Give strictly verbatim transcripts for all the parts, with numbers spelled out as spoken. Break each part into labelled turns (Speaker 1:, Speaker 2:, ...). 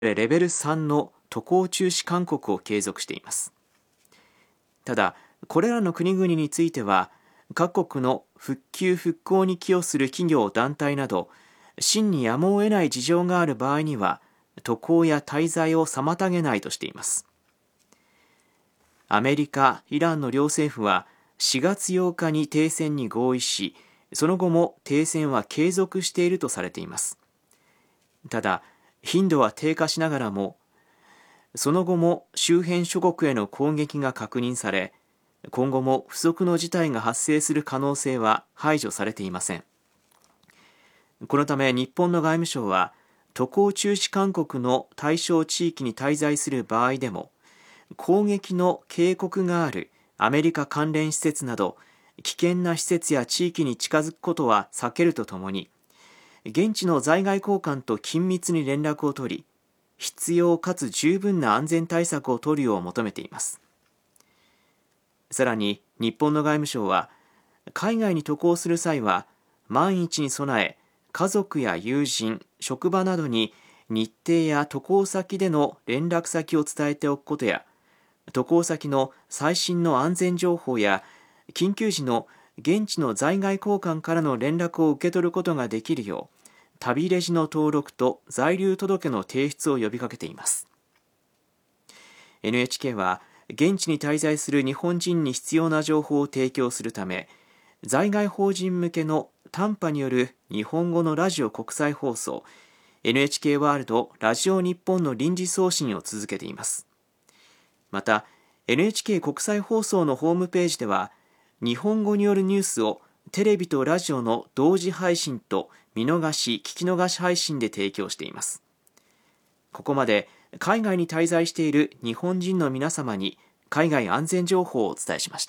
Speaker 1: レベルさんの渡航中止勧告を継続しています。ただ、これらの国々については、各国の復旧復興に寄与する企業団体など、真にやむを得ない事情がある場合には、渡航や滞在を妨げないとしています。アメリカ、イランの両政府はしがつようかに停戦に合意し、その後も停戦は継続しているとされています。ただ、頻度は低下しながらも、その後も周辺諸国への攻撃が確認され、今後も不測の事態が発生する可能性は排除されていません。このため日本の外務省は、渡航中止勧告の対象地域に滞在する場合でも、攻撃の警告があるアメリカ関連施設など、危険な施設や地域に近づくことは避けるとともに、現地の在外公館と緊密に連絡を取り、必要かつ十分な安全対策を取るよう求めています。さらに日本の外務省は、海外に渡航する際は万一に備え、家族や友人、職場などに日程や渡航先での連絡先を伝えておくことや、渡航先の最新の安全情報や緊急時の現地の在外公館からの連絡を受け取ることができるよう、旅レジの登録と在留届の提出を呼びかけています。エヌエイチケー は現地に滞在する日本人に必要な情報を提供するため、在外邦人向けの短波による日本語のラジオ国際放送 エヌエイチケー ワールドラジオ日本の臨時送信を続けています。また エヌエイチケー 国際放送のホームページでは、日本語によるニュースをテレビとラジオの同時配信と見逃し・聞き逃し配信で提供しています。ここまで海外に滞在している日本人の皆様に海外安全情報をお伝えしました。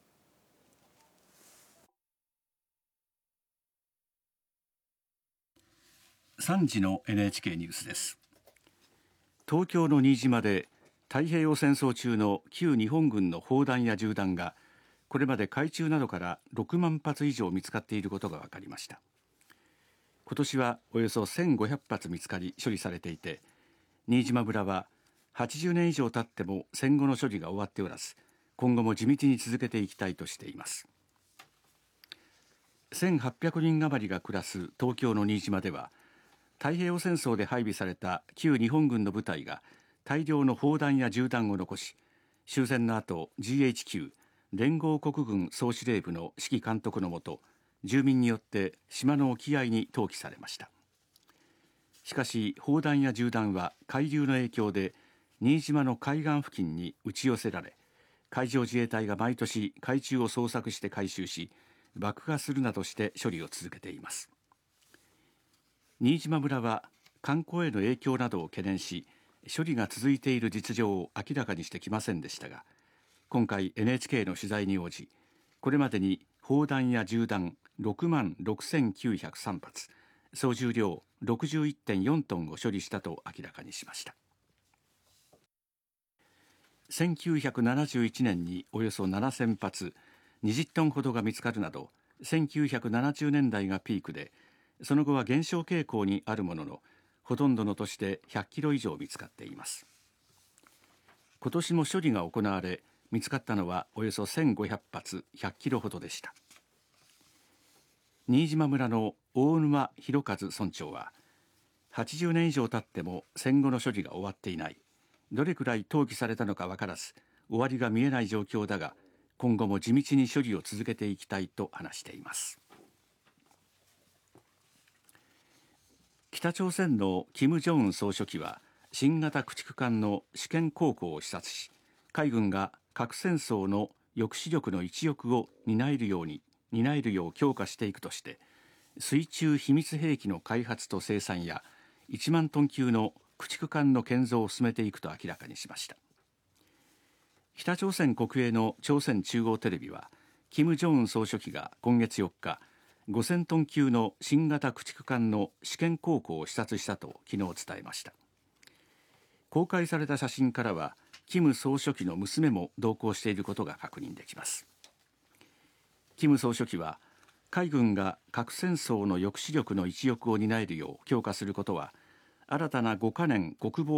Speaker 2: さんじの エヌエイチケー ニュースです。東京の新島で太平洋戦争中の旧日本軍の砲弾や銃弾がこれまで海中などからろくまんぱつ以上見つかっていることが分かりました。今年はおよそせんごひゃくぱつ見つかり処理されていて、新島村ははちじゅうねん以上経っても戦後の処理が終わっておらず、今後も地道に続けていきたいとしています。せんはっぴゃくにん余りが暮らす東京の新島では、太平洋戦争で配備された旧日本軍の部隊が大量の砲弾や銃弾を残し、終戦の後 ジーエイチキュー 連合国軍総司令部の指揮監督のもと、住民によって島の沖合に投棄されました。しかし砲弾や銃弾は海流の影響で新島の海岸付近に打ち寄せられ、海上自衛隊が毎年海中を捜索して回収し、爆破するなどして処理を続けています。新島村は観光への影響などを懸念し、処理が続いている実情を明らかにしてきませんでしたが、今回 エヌエイチケー の取材に応じ、これまでに砲弾や銃弾ろくまんろくせんきゅうひゃくさんぱつ、総重量 ろくじゅういってんよんトンを処理したと明らかにしました。せんきゅうひゃくななじゅういちねんにおよそななせんぱつ、にじゅっトンほどが見つかるなど、せんきゅうひゃくななじゅうねんだいがピークで、その後は減少傾向にあるものの、ほとんどの年でひゃっキロ以上見つかっています。今年も処理が行われ、見つかったのはおよそせんごひゃくぱつ、ひゃっキロほどでした。新島村の大沼博和村長は、はちじゅうねん以上経っても戦後の処理が終わっていない、どれくらい投棄されたのか分からず終わりが見えない状況だが、今後も地道に処理を続けていきたいと話しています。北朝鮮の金正恩総書記は新型駆逐艦の試験航行を視察し、海軍が核戦争の抑止力の一翼を担えるように担えるよう強化していくとして、水中秘密兵器の開発と生産やいちまんトン級の駆逐艦の建造を進めていくと明らかにしました。北朝鮮国営の朝鮮中央テレビは、金正恩総書記が今月よっか、ごせんトン級の新型駆逐艦の試験航行を視察したと昨日伝えました。公開された写真からは、金総書記の娘も同行していることが確認できます。金総書記は、海軍が核戦争の抑止力の一翼を担えるよう強化することは、 新たなごカ年国防